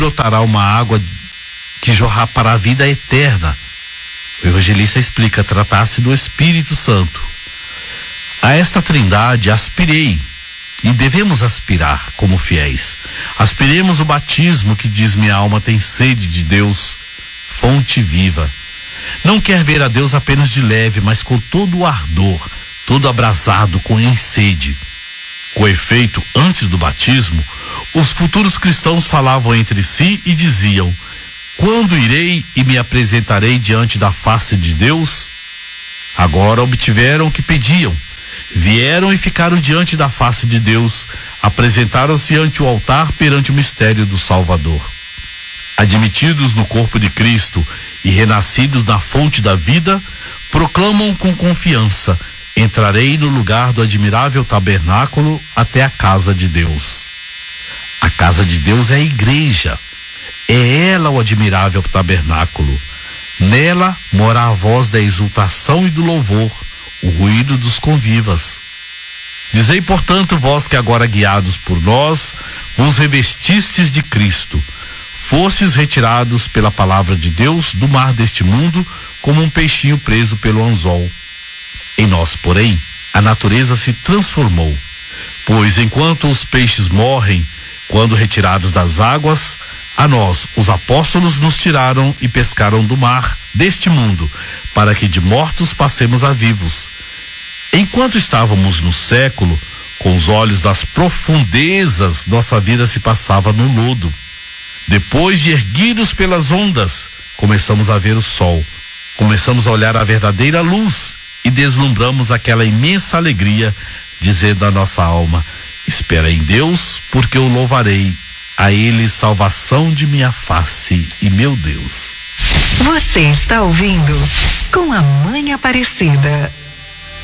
brotará uma água que jorrar para a vida eterna. O evangelista explica, tratar-se do Espírito Santo. A esta trindade aspirei, e devemos aspirar como fiéis. Aspiremos o batismo que diz: minha alma tem sede de Deus, fonte viva. Não quer ver a Deus apenas de leve, mas com todo o ardor, todo abrasado, em sede. Com efeito, antes do batismo, os futuros cristãos falavam entre si e diziam: quando irei e me apresentarei diante da face de Deus? Agora obtiveram o que pediam. Vieram e ficaram diante da face de Deus, apresentaram-se ante o altar perante o mistério do Salvador. Admitidos no corpo de Cristo e renascidos na fonte da vida, proclamam com confiança: entrarei no lugar do admirável tabernáculo até a casa de Deus. A casa de Deus é a igreja. É ela o admirável tabernáculo. Nela mora a voz da exultação e do louvor, o ruído dos convivas. Dizei, portanto, vós que agora guiados por nós, vos revestistes de Cristo, fostes retirados pela palavra de Deus do mar deste mundo, como um peixinho preso pelo anzol. Em nós, porém, a natureza se transformou, pois enquanto os peixes morrem, quando retirados das águas, a nós, os apóstolos, nos tiraram e pescaram do mar deste mundo, para que de mortos passemos a vivos. Enquanto estávamos no século, com os olhos das profundezas, nossa vida se passava no lodo. Depois de erguidos pelas ondas, começamos a ver o sol, começamos a olhar a verdadeira luz e deslumbramos aquela imensa alegria, dizendo à nossa alma: espera em Deus, porque eu louvarei a Ele, salvação de minha face e meu Deus. Você está ouvindo Com a Mãe Aparecida.